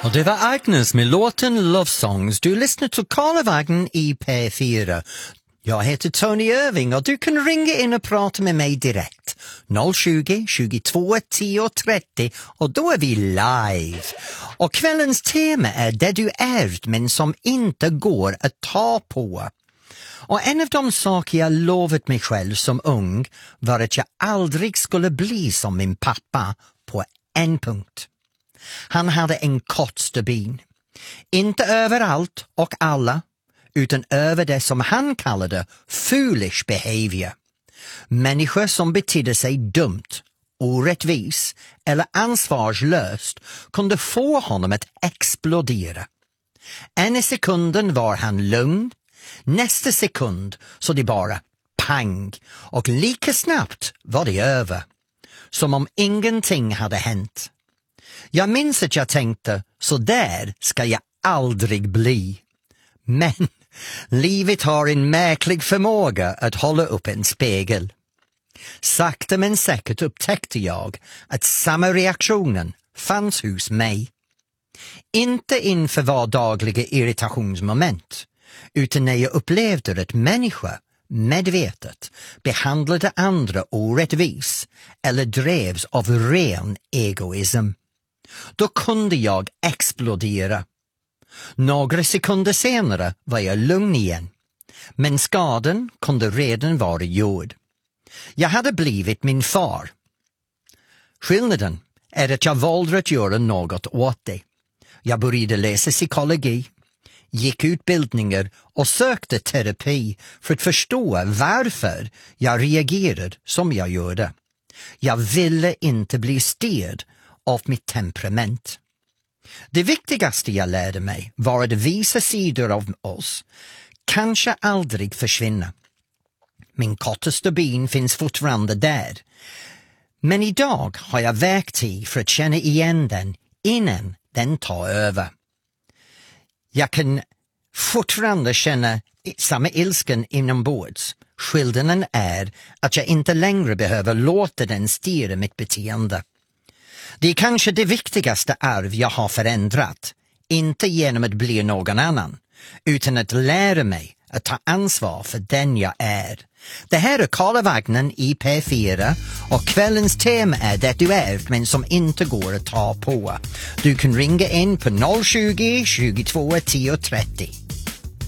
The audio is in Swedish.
Och det var Agnes med låten Love Songs. Du lyssnar till Karlavagnen i P4. Jag heter Tony Irving och du kan ringa in och prata med mig direkt. 020 22 10 30 och då är vi live. Och kvällens tema är det du ärvt men som inte går att ta på. Och en av de saker jag lovat mig själv som ung var att jag aldrig skulle bli som min pappa på en punkt. Han hade en kort stubin. Inte överallt och alla, utan över det som han kallade foolish behavior. Människor som betedde sig dumt, orättvis eller ansvarslöst kunde få honom att explodera. En sekunden var han lugn, nästa sekund så det bara pang och lika snabbt var det över. Som om ingenting hade hänt. Jag minns att jag tänkte, så där ska jag aldrig bli. Men livet har en märklig förmåga att hålla upp en spegel. Sakta men säkert upptäckte jag att samma reaktionen fanns hos mig. Inte inför vardagliga irritationsmoment, utan när jag upplevde att människor medvetet behandlade andra orättvis eller drevs av ren egoism. Då kunde jag explodera. Några sekunder senare var jag lugn igen. Men skadan kunde redan vara gjord. Jag hade blivit min far. Skillnaden är att jag valde att göra något åt det. Jag började läsa psykologi, gick utbildningar och sökte terapi för att förstå varför jag reagerade som jag gjorde. Jag ville inte bli styrd av mitt temperament. Det viktigaste jag lärde mig var att vissa sidor av oss kanske aldrig försvinner. Min korta stubin finns fortfarande där. Men idag har jag verktyg för att känna igen den innan den tar över. Jag kan fortfarande känna samma ilskan inombords. Skillnaden är att jag inte längre behöver låta den styra mitt beteende. Det är kanske det viktigaste arv jag har förändrat. Inte genom att bli någon annan, utan att lära mig att ta ansvar för den jag är. Det här är Karlavagnen i P4 och kvällens tema är det du ärvt men som inte går att ta på. Du kan ringa in på 020 22 10 30.